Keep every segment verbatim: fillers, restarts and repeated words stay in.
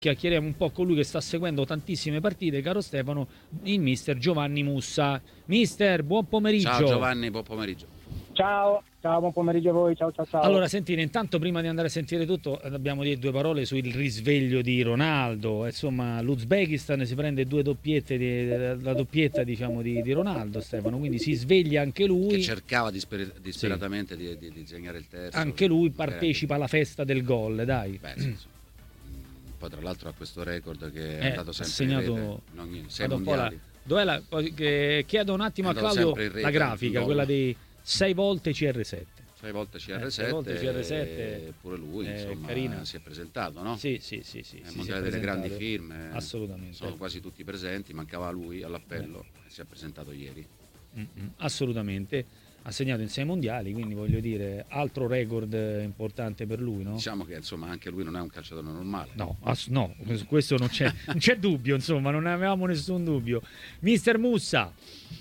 chiacchieriamo un po' con lui che sta seguendo tantissime partite, caro Stefano, il mister Giovanni Mussa. Mister, buon pomeriggio. Ciao Giovanni, buon pomeriggio. Ciao, ciao, buon pomeriggio a voi, ciao ciao ciao. Allora, sentite, intanto prima di andare a sentire tutto, dobbiamo dire due parole sul risveglio di Ronaldo. Insomma, l'Uzbekistan si prende due doppiette, di, la doppietta diciamo di, di Ronaldo, Stefano, quindi si sveglia anche lui. Che cercava disper- disperatamente sì. di, di, di segnare il terzo. Anche lui partecipa alla festa del gol, dai. Beh, sì, sì. Poi tra l'altro ha questo record che è eh, andato sempre segnato in rete, non, sei mondiali. La, dov'è la, che, chiedo un attimo a Claudio rete, la grafica, quella di sei volte C R sette. Sei volte C R sette, eh, volte C R sette e pure lui eh, insomma, carina. Si è presentato, no? Sì, sì, sì, sì, è sì, mondiale delle grandi firme, assolutamente. Sono quasi tutti presenti, mancava lui all'appello eh. e si è presentato ieri. Mm-mm, assolutamente. Ha segnato in sei mondiali, quindi voglio dire altro record importante per lui, no? Diciamo che insomma anche lui non è un calciatore normale. No, ass- no, su questo non c'è, non c'è dubbio, insomma, non avevamo nessun dubbio. Mister Mussa.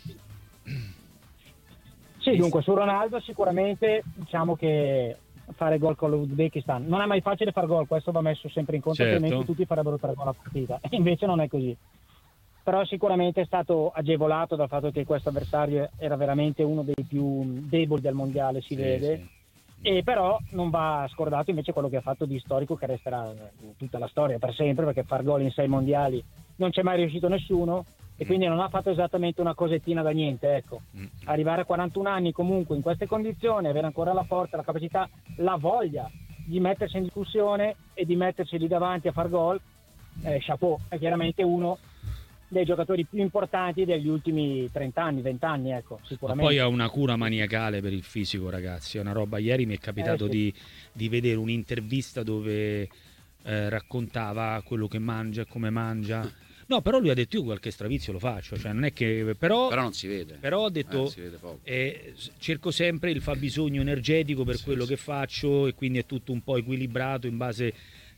Sì, dunque su Ronaldo sicuramente diciamo che fare gol con l'Uzbekistan non è mai facile far gol, questo va messo sempre in conto, certo. Altrimenti tutti farebbero tre gol a partita, e invece non è così. Però sicuramente è stato agevolato dal fatto che questo avversario era veramente uno dei più deboli del mondiale, si sì, vede, sì. E però non va scordato invece quello che ha fatto di storico, che resterà in tutta la storia per sempre, perché far gol in sei mondiali non c'è mai riuscito nessuno, e quindi non ha fatto esattamente una cosettina da niente, ecco. Arrivare a quarantuno anni comunque in queste condizioni, avere ancora la forza, la capacità, la voglia di mettersi in discussione e di mettersi lì davanti a far gol, eh, chapeau, è chiaramente uno dei giocatori più importanti degli ultimi trenta anni, venti anni, ecco, sicuramente. Ma poi ha una cura maniacale per il fisico, ragazzi, è una roba. Ieri mi è capitato eh, sì. di, di vedere un'intervista dove eh, raccontava quello che mangia e come mangia. No, però lui ha detto io qualche stravizio lo faccio, cioè non è che però, però non si vede. Però ha detto eh, si vede poco. Eh, cerco sempre il fabbisogno energetico per sì, quello sì. che faccio, e quindi è tutto un po' equilibrato in base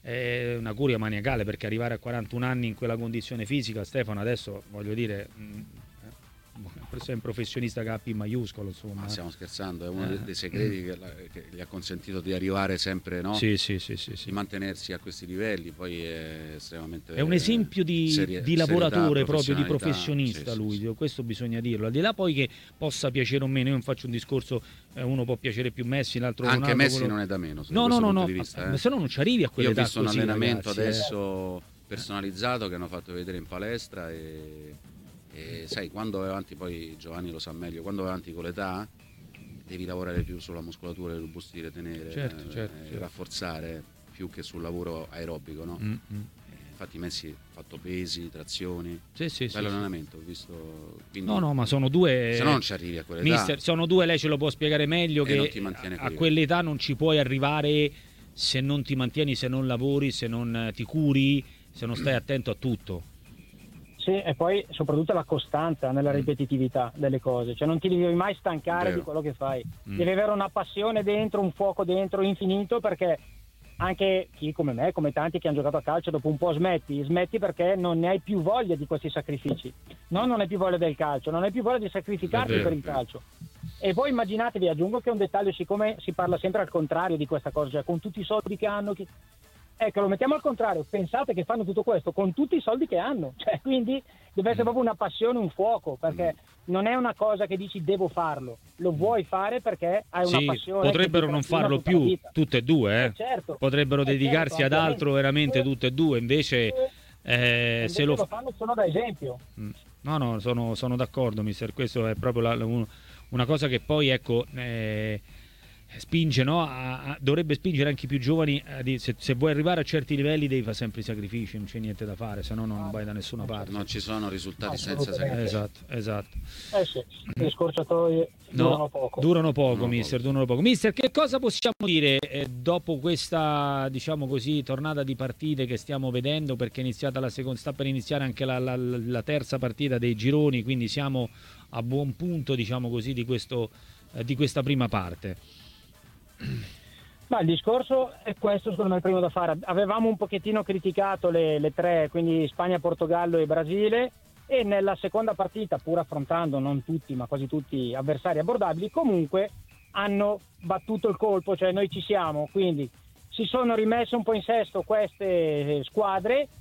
è una curia maniacale, perché arrivare a quarantuno anni in quella condizione fisica, Stefano, adesso voglio dire mh, sei un professionista che ha P maiuscolo, insomma. Ma stiamo scherzando, è uno eh. dei segreti che, la, che gli ha consentito di arrivare sempre, no? Sì, sì, sì, sì, sì. Di mantenersi a questi livelli, poi è estremamente... È un esempio di, serie, di lavoratore, proprio di professionista, sì, lui, sì, sì. Questo bisogna dirlo. Al di là poi che possa piacere o meno, io non faccio un discorso, eh, uno può piacere più Messi, l'altro Anche Ronaldo, Messi quello... non è da meno, no, no, no, no, vista, ma eh. se no non ci arrivi a quell'età. Io ho visto così, un allenamento ragazzi, adesso eh. personalizzato che hanno fatto vedere in palestra e... E sai, quando vai avanti, poi Giovanni lo sa meglio, quando vai avanti con l'età devi lavorare più sulla muscolatura, le robustire, tenere, certo, eh, certo, eh, certo. rafforzare più che sul lavoro aerobico, no? Mm-hmm. Eh, infatti Messi ha fatto pesi, trazioni, sì, sì, bello sì, allenamento, ho visto. Quindi, no, no, ma sono due. Se no non ci arrivi a quell'età. Mister, sono due, lei ce lo può spiegare meglio, che a, a quell'età non ci puoi arrivare se non ti mantieni, se non lavori, se non ti curi, se non stai attento a tutto. Sì, e poi soprattutto la costanza nella ripetitività delle cose, cioè non ti devi mai stancare Vero. di quello che fai, mm. devi avere una passione dentro, un fuoco dentro infinito, perché anche chi come me, come tanti che hanno giocato a calcio, dopo un po' smetti, smetti perché non ne hai più voglia di questi sacrifici, no, non hai più voglia del calcio, non hai più voglia di sacrificarti vero, per il calcio. E poi immaginatevi, aggiungo che è un dettaglio, siccome si parla sempre al contrario di questa cosa, cioè con tutti i soldi che hanno, chi... ecco, lo mettiamo al contrario, pensate che fanno tutto questo con tutti i soldi che hanno, cioè quindi deve essere proprio una passione, un fuoco, perché non è una cosa che dici devo farlo, lo vuoi fare perché hai una sì, passione. Potrebbero non farlo più tutte e due, eh? Eh, certo, potrebbero eh, dedicarsi certo, ad altro veramente tutte e due, invece, eh, se lo... lo fanno solo da esempio. No, no, sono, sono d'accordo, mister, questo è proprio la, la, una cosa che poi, ecco... Eh, spinge, no? A, a, dovrebbe spingere anche i più giovani a dire, se, se vuoi arrivare a certi livelli devi fare sempre i sacrifici, non c'è niente da fare, se no non vai da nessuna parte. Non ci sono risultati senza sacrifici. Esatto, esatto. Eh sì, le scorciatoie no, durano poco. Durano poco, durano mister, poco. durano poco. Mister, che cosa possiamo dire eh, dopo questa, diciamo così, tornata di partite che stiamo vedendo, perché è iniziata la seconda, sta per iniziare anche la, la, la terza partita dei gironi, quindi siamo a buon punto, diciamo così, di, questo, eh, di questa prima parte. Ma il discorso è questo, secondo me, il primo da fare. Avevamo un pochettino criticato le, le tre, quindi Spagna, Portogallo e Brasile, e nella seconda partita, pur affrontando non tutti ma quasi tutti avversari abbordabili, comunque hanno battuto il colpo, cioè noi ci siamo, quindi si sono rimesse un po' in sesto queste squadre